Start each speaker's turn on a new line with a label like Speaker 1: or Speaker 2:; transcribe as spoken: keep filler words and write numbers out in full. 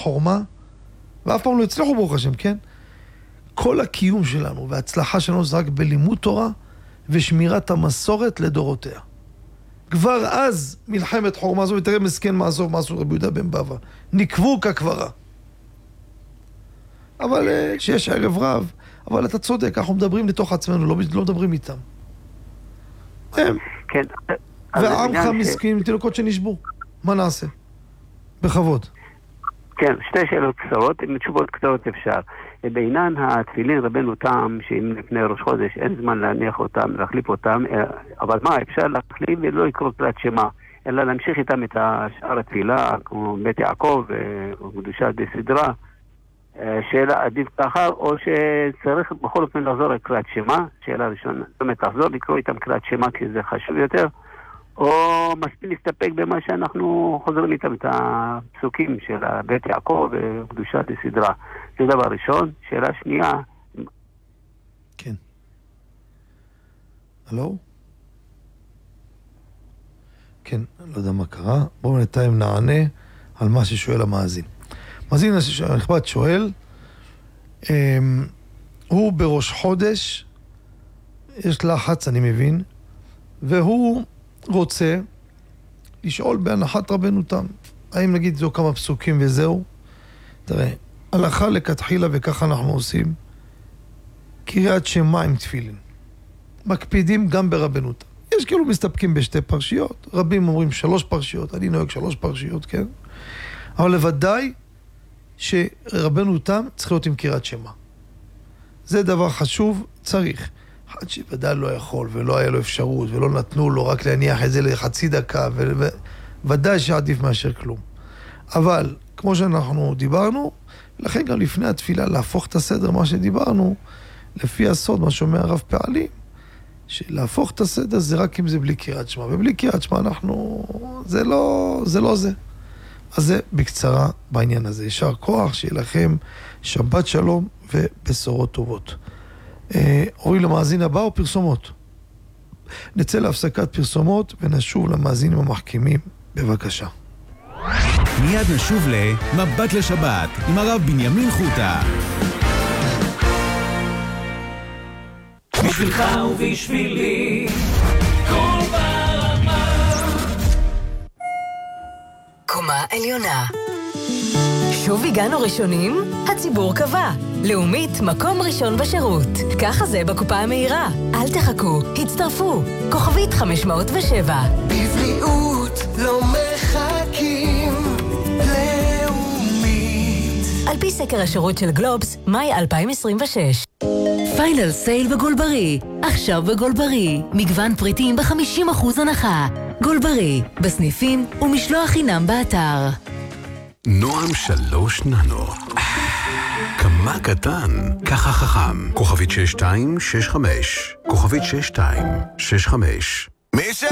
Speaker 1: חורמה, ואף פעם לא הצליחו ברוך השם, כן? כל הקיום שלנו וההצלחה שלנו זה רק בלימוד תורה ושמירת המסורת לדורותיה. כבר אז מלחמת חורמה זו, ותראה מסכן מעזוב מעשו רבי יהודה בן בבא, נקבו כקברה. אבל שיש ערב רב, אבל אתה צודק, אנחנו מדברים לתוך עצמנו, לא, לא מדברים איתם. הם.
Speaker 2: כן.
Speaker 1: ועמך מסכים עם תינוקות שנשבו. מה נעשה? בכבוד.
Speaker 2: כן, שתי שאלות קצרות, עם תשובות קצרות אפשר. בעינן התפילין רבנו תם, שאם לפני ראש חודש אין זמן להניח אותם, להחליף אותם, אבל מה, אפשר להחליף ולא לקרוא קריאת שמע, אלא להמשיך איתם את שאר התפילה, כמו בית יעקב וקדושת בסדרה. שאלה עדיף ככה, או שצריך בכל אופן לחזור לקריאת שמע, שאלה ראשונה, זאת אומרת, לחזור לקרוא איתם קריאת שמע כי זה חשוב יותר, או מספיק להסתפק במה שאנחנו חוזרים איתם את הפסוקים של בית יעקב וקדושת בסדרה. זה דבר ראשון. שאלה שנייה.
Speaker 1: כן. הלו? כן, לא יודע מה קרה. בואו נתיים נענה על מה ששואל המאזין. מאזין הנכבד שואל, הוא בראש חודש, יש לחץ אני מבין, והוא רוצה לשאול בהנחת רבנו תם, האם נגיד זו כמה פסוקים וזהו? תראה, הלכה לכתחילה וככה אנחנו עושים, קריאת שמע עם תפילין. מקפידים גם ברבנו תם. יש כאילו מסתפקים בשתי פרשיות, רבים אומרים שלוש פרשיות, אני נוהג שלוש פרשיות, כן? אבל לוודאי שרבנו תם צריך להיות עם קריאת שמע. זה דבר חשוב, צריך. אחד שוודאי לא יכול ולא היה לו אפשרות ולא נתנו לו רק להניח את זה לחצי דקה וודאי שעדיף מאשר כלום. אבל כמו שאנחנו דיברנו, לכן גם לפני התפילה להפוך את הסדר מה שדיברנו, לפי הסוד מה שאומר הרב פעלים, שלהפוך את הסדר זה רק אם זה בלי קריאת שמע, ובלי קריאת שמע אנחנו, זה לא זה. לא זה. אז זה בקצרה בעניין הזה. ישר כוח, שיהיה לכם שבת שלום ובשורות טובות. אורי למאזין הבא או פרסומות? נצא להפסקת פרסומות ונשוב למאזינים המחכימים. בבקשה.
Speaker 3: מיד נשוב למבט לשבת עם הרב בנימין חוטה.
Speaker 4: בשבילך ובשבילי כל ברמה.
Speaker 5: קומה עליונה. שוב הגענו ראשונים? הציבור קבע. לאומית, מקום ראשון בשירות. ככה זה בקופה המהירה. אל תחכו, הצטרפו. כוכבית חמש מאות ושבע.
Speaker 4: בבריאות לא מחכים. לאומית.
Speaker 5: על פי סקר השירות של גלובס, מאי אלפיים עשרים ושש. פיינל סייל בגולברי. עכשיו בגולברי. מגוון פריטים ב-חמישים אחוז הנחה. גולברי. בסניפים ומשלוח חינם באתר.
Speaker 6: נועם שלוש ננו. כמה קטן, ככה חכם. כוכבית שש שתיים שש חמש. כוכבית שש שתיים שש חמש.
Speaker 7: מי ש...